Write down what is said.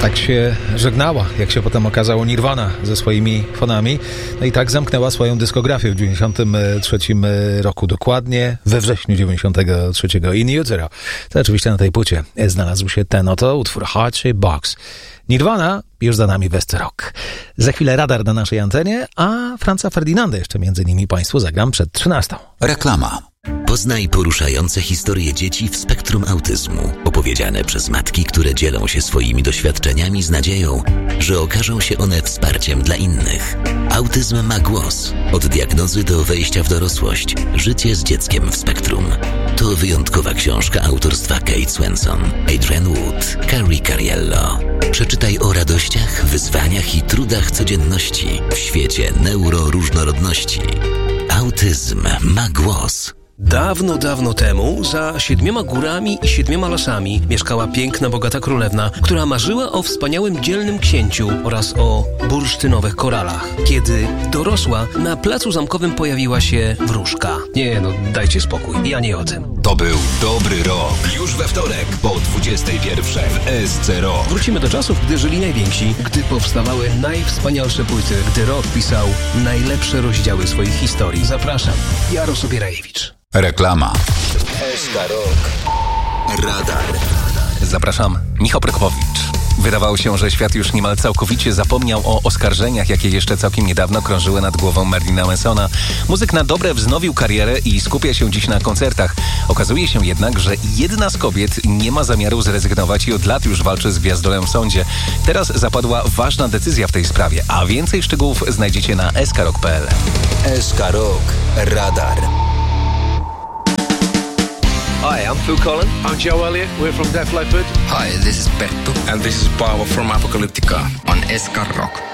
Tak się żegnała, jak się potem okazało, Nirvana ze swoimi fanami. No i tak zamknęła swoją dyskografię w 93 roku, dokładnie we wrześniu 93. In Utero. To oczywiście na tej płycie znalazł się ten oto utwór Heart Box. Nirvana już za nami West Rock. Za chwilę Radar na naszej antenie, a Franza Ferdinanda jeszcze między nimi Państwu zagram przed 13. Reklama. Poznaj poruszające historie dzieci w spektrum autyzmu, opowiedziane przez matki, które dzielą się swoimi doświadczeniami z nadzieją, że okażą się one wsparciem dla innych. Autyzm ma głos. Od diagnozy do wejścia w dorosłość. Życie z dzieckiem w spektrum. To wyjątkowa książka autorstwa Kate Swenson, Adrian Wood, Carrie Cariello. Przeczytaj o radościach, wyzwaniach i trudach codzienności w świecie neuroróżnorodności. Autyzm ma głos. Dawno, dawno temu, za 7 górami i 7 lasami mieszkała piękna, bogata królewna, która marzyła o wspaniałym, dzielnym księciu oraz o bursztynowych koralach. Kiedy dorosła, na placu zamkowym pojawiła się wróżka. Nie, no dajcie spokój, ja nie o tym. To był dobry rok. Już we wtorek po 21 w SC Rock. Wrócimy do czasów, gdy żyli najwięksi, gdy powstawały najwspanialsze płyty, gdy rock pisał najlepsze rozdziały swoich historii. Zapraszam, Jaros Obierajewicz. Reklama. SK Rock. Radar. Zapraszam, Michał Prokopowicz. Wydawało się, że świat już niemal całkowicie zapomniał o oskarżeniach, jakie jeszcze całkiem niedawno krążyły nad głową Marylina Mansona. Muzyk na dobre wznowił karierę i skupia się dziś na koncertach. Okazuje się jednak, że jedna z kobiet nie ma zamiaru zrezygnować i od lat już walczy z gwiazdolem w sądzie. Teraz zapadła ważna decyzja w tej sprawie, a więcej szczegółów znajdziecie na skrok.pl. SK Rock. Radar. Hi, I'm Phil Collins. I'm Joe Elliott. We're from Def Leppard. Hi, this is Petto. And this is Paavo from Apocalyptica on SK Rock.